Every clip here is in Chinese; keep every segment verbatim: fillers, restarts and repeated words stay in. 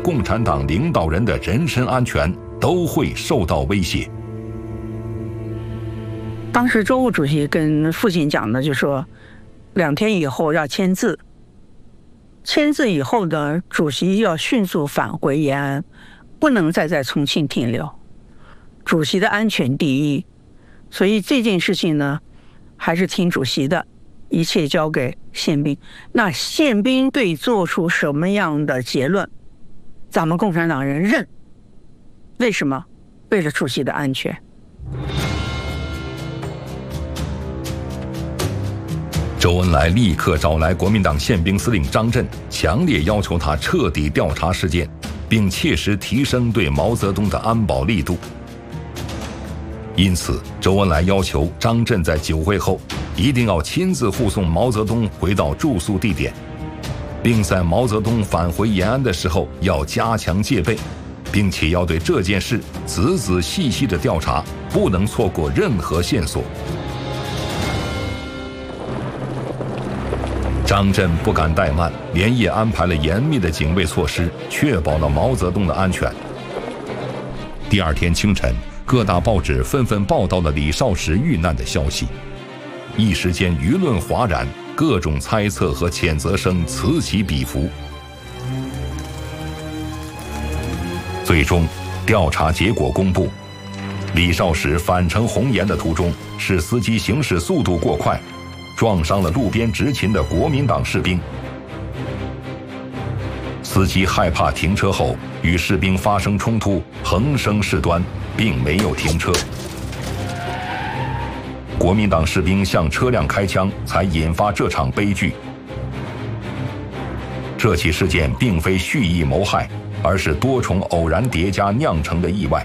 共产党领导人的人身安全都会受到威胁。 当时周副主席跟父亲讲的就说，两天以后要签字，签字以后的主席要迅速返回延安，不能再在重庆停留，主席的安全第一。所以这件事情呢，还是听主席的，一切交给宪兵。那宪兵对做出什么样的结论，咱们共产党人认。为什么？为了主席的安全。 周恩来立刻找来国民党宪兵司令张震，强烈要求他彻底调查事件，并切实提升对毛泽东的安保力度。因此，周恩来要求张震在酒会后一定要亲自护送毛泽东回到住宿地点，并在毛泽东返回延安的时候要加强戒备，并且要对这件事仔仔细细的调查，不能错过任何线索。张震不敢怠慢，连夜安排了严密的警卫措施，确保了毛泽东的安全。第二天清晨，各大报纸纷纷报道了李少时遇难的消息，一时间舆论哗然，各种猜测和谴责声此起彼伏。最终，调查结果公布，李少时返程红岩的途中，是司机行驶速度过快，撞伤了路边执勤的国民党士兵。司机害怕停车后与士兵发生冲突，横生事端，并没有停车。国民党士兵向车辆开枪，才引发这场悲剧。这起事件并非蓄意谋害，而是多重偶然叠加酿成的意外。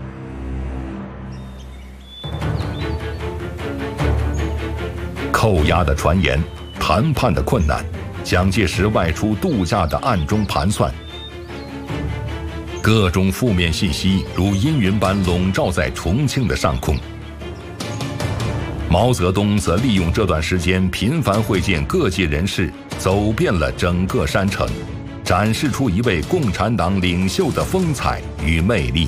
扣押的传言，谈判的困难，蒋介石外出度假的暗中盘算，各种负面信息如阴云般笼罩在重庆的上空。毛泽东则利用这段时间频繁会见各界人士，走遍了整个山城，展示出一位共产党领袖的风采与魅力。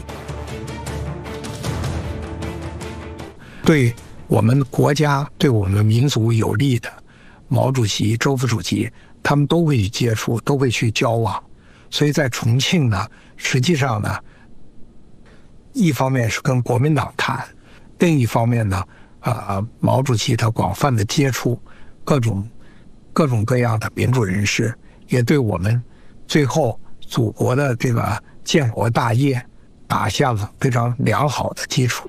对我们国家、对我们民族有利的，毛主席、周副主席他们都会去接触，都会去交往。所以在重庆呢，实际上呢，一方面是跟国民党谈，另一方面呢，呃，毛主席他广泛的接触各种各种各样的民主人士，也对我们最后祖国的这个建国大业打下了非常良好的基础。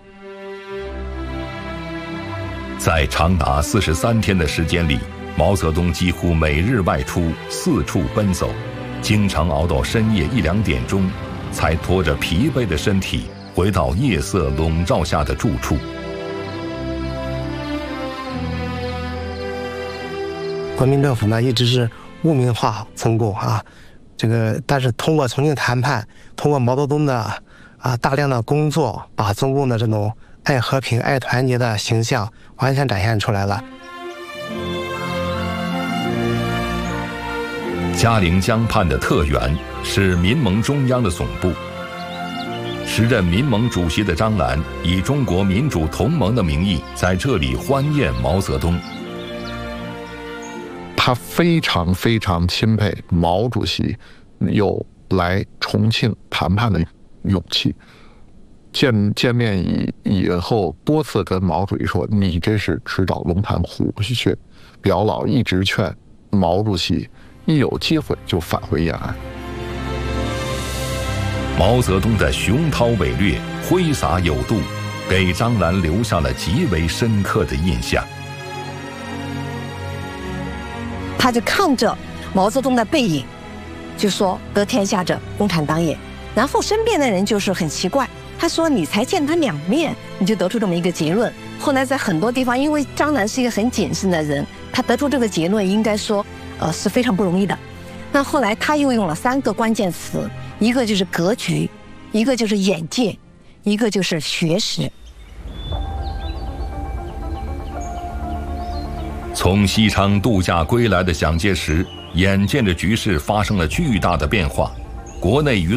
在长达四十三天的时间里，毛泽东几乎每日外出，四处奔走，经常熬到深夜一两点钟，才拖着疲惫的身体回到夜色笼罩下的住处。 国民政府呢一直是污名化中共啊，这个但是通过重庆谈判，通过毛泽东的啊大量的工作，把中共的这种爱和平、爱团结的形象完全展现出来了。 嘉陵江畔的特原是民盟中央的总部。时任民盟主席的张澜以中国民主同盟的名义在这里欢宴毛泽东。 他非常非常钦佩毛主席有来重庆谈判的勇气。见见面以以后多次跟毛主席说，你这是直捣龙潭虎穴，表老一直劝毛主席一有机会就返回延安。 毛泽东的雄韬伟略、挥洒有度，给张澜留下了极为深刻的印象。 他就看着毛泽东的背影，就说得天下者共产党也。然后身边的人就是很奇怪，他说你才见他两面，你就得出这么一个结论。后来在很多地方，因为张澜是一个很谨慎的人，他得出这个结论应该说呃是非常不容易的。那后来他又用了三个关键词，一个就是格局，一个就是眼界，一个就是学识。 从西昌度假归来的蒋介石，眼见着局势发生了巨大的变化，国内舆